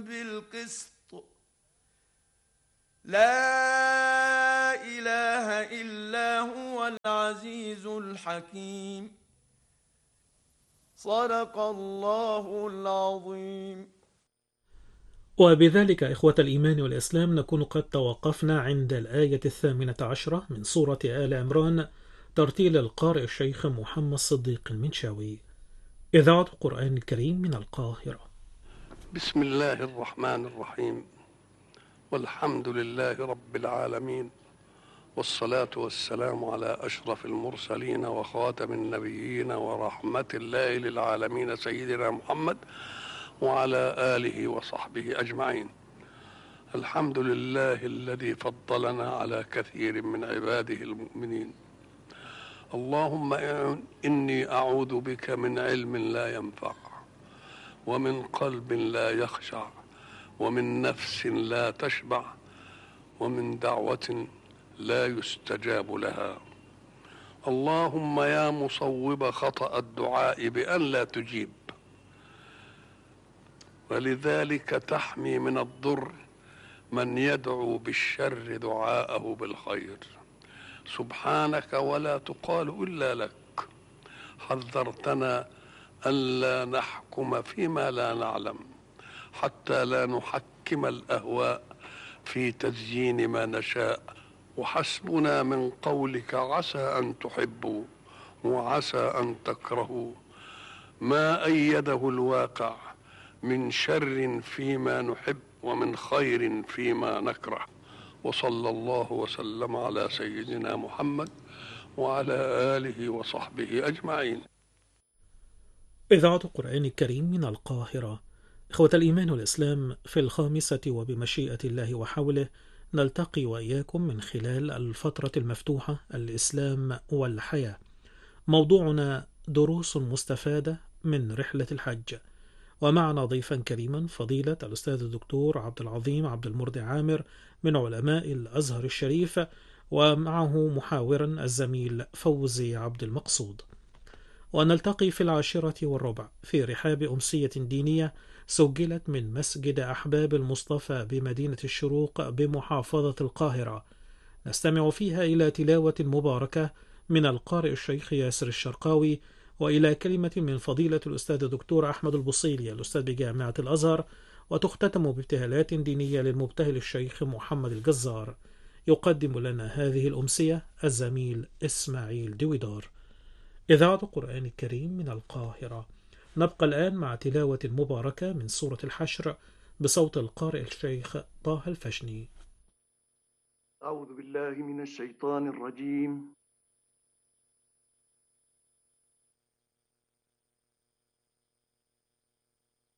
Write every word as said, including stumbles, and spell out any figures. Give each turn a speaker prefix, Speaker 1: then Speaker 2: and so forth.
Speaker 1: بالقسط لا إله إلا هو العزيز الحكيم. صدق الله العظيم.
Speaker 2: وبذلك إخوة الإيمان والإسلام نكون قد توقفنا عند الآية الثامنة عشرة من سورة آل عمران، ترتيل القارئ الشيخ محمد صديق المنشاوي. إذاعة القرآن الكريم من القاهرة.
Speaker 3: بسم الله الرحمن الرحيم، والحمد لله رب العالمين، والصلاة والسلام على أشرف المرسلين وخاتم النبيين ورحمة الله للعالمين سيدنا محمد وعلى آله وصحبه أجمعين. الحمد لله الذي فضلنا على كثير من عباده المؤمنين. اللهم إني أعوذ بك من علم لا ينفع، ومن قلب لا يخشع، ومن نفس لا تشبع، ومن دعوة لا يستجاب لها. اللهم يا مصوب خطأ الدعاء بأن لا تجيب، ولذلك تحمي من الضر من يدعو بالشر دعاءه بالخير. سبحانك ولا تقال إلا لك. حذرتنا ألا نحكم فيما لا نعلم، حتى لا نحكم الأهواء في تزيين ما نشاء. وحسبنا من قولك عسى أن تحبوا وعسى أن تكرهوا ما أيده الواقع من شر فيما نحب ومن خير فيما نكره. وصلى الله وسلم على سيدنا محمد وعلى آله وصحبه أجمعين.
Speaker 2: إذاعة القرآن الكريم من القاهرة. إخوة الإيمان والإسلام، في الخامسة وبمشيئة الله وحوله نلتقي وإياكم من خلال الفترة المفتوحة الإسلام والحياة. موضوعنا دروس مستفادة من رحلة الحج، ومعنا ضيفا كريما فضيلة الأستاذ الدكتور عبد العظيم عبد المرضي عامر من علماء الأزهر الشريف، ومعه محاورا الزميل فوزي عبد المقصود. ونلتقي في العاشرة والربع في رحاب أمسية دينية سجلت من مسجد أحباب المصطفى بمدينة الشروق بمحافظة القاهرة، نستمع فيها إلى تلاوة مباركة من القارئ الشيخ ياسر الشرقاوي، وإلى كلمة من فضيلة الأستاذ الدكتور أحمد البصيلي الأستاذ بجامعة الأزهر، وتختتم بابتهالات دينية للمبتهل الشيخ محمد الجزار. يقدم لنا هذه الأمسية الزميل إسماعيل دويدار. إذاعة القرآن الكريم من القاهرة. نبقى الآن مع تلاوة مباركة من سورة الحشر بصوت القارئ الشيخ طه الفشني.
Speaker 4: أعوذ بالله من الشيطان الرجيم.